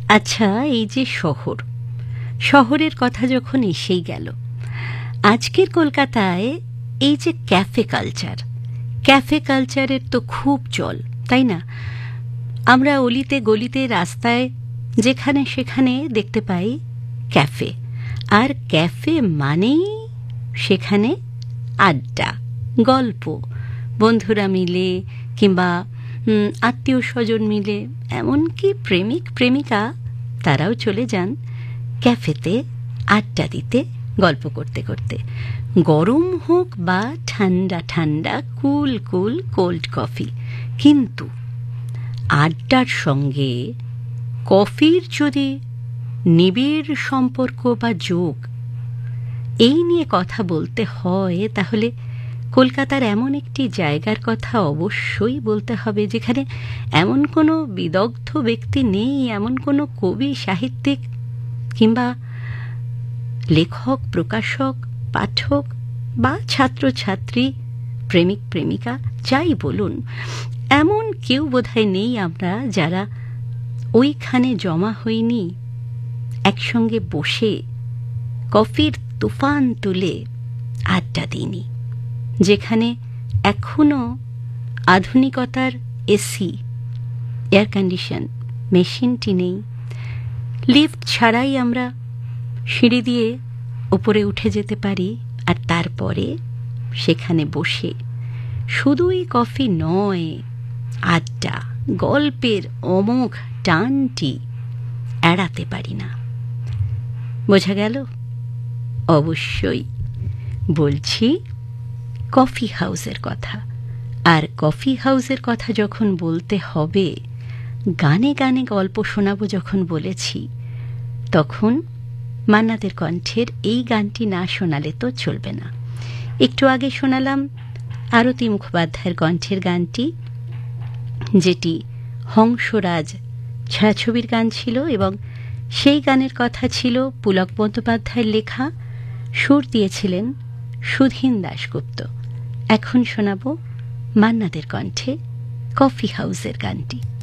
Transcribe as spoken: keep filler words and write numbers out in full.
আচ্ছা, এই যে শহর, শহরের কথা যখন এসেই গেল, আজকের কলকাতায় এই যে ক্যাফে কালচার, ক্যাফে কালচারের তো খুব চল, তাই না? আমরা অলিতে গলিতে রাস্তায় যেখানে সেখানে দেখতে পাই ক্যাফে, আর ক্যাফে মানেই সেখানে আড্ডা, গল্প, বন্ধুরা মিলে কিংবা আত্মীয় স্বজন মিলে, এমনকি প্রেমিক প্রেমিকা তারাও চলে যান ক্যাফেতে আড্ডা দিতে, গল্প করতে করতে। গরম হোক বা ঠান্ডা ঠান্ডা কুল কুল কোল্ড কফি, কিন্তু আড্ডার সঙ্গে কফির যদি নিবিড় সম্পর্ক বা যোগ, এই নিয়ে কথা বলতে হয়, তাহলে কলকাতার এমন একটি জায়গার কথা অবশ্যই বলতে হবে যেখানে এমন কোনো বিদগ্ধ ব্যক্তি নেই, এমন কোনো কবি, সাহিত্যিক কিংবা লেখক, প্রকাশক, পাঠক বা ছাত্রছাত্রী, প্রেমিক প্রেমিকা যাই বলুন, এমন কেউ বোধহয় নেই আমরা যারা ওইখানে জমা হইনি, একসঙ্গে বসে কফির তুফান তুলে আড্ডা দিইনি, যেখানে এখনো আধুনিকতার এসি, এয়ার কন্ডিশন মেশিনটি নেই, লিফট ছাড়াই আমরা সিঁড়ি দিয়ে উপরে উঠে যেতে পারি, আর তারপরে সেখানে বসে শুধুই কফি নয়, আড্ডা, গল্পের অমোঘ টানটি এড়াতে পারি না। বোঝা গেল? অবশ্যই বলছি কফি হাউসের কথা। আর কফি হাউসের কথা যখন বলতে হবে, গানে গানে গল্প শোনাবো যখন বলেছি, তখন মান্নাদের কণ্ঠের এই গানটি না শোনালে তো চলবে না। একটু আগে শোনালাম আরতি মুখোপাধ্যায়ের কণ্ঠের গানটি, যেটি হংসরাজ ছায়াছবির গান ছিল, এবং সেই গানের কথা ছিল পুলক বন্দ্যোপাধ্যায়ের লেখা, সুর দিয়েছিলেন সুধীন দাশগুপ্ত। এখন শোনাবো মান্নাদের কণ্ঠে কফি হাউসের গানটি।